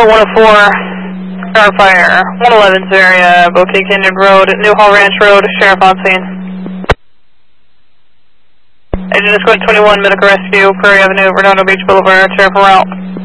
104, car fire, 111's area, Bouquet Canyon Road, New Hall Ranch Road, Sheriff on scene. Agent is going 21, medical rescue, Prairie Avenue, Redondo Beach Boulevard, Sheriff route.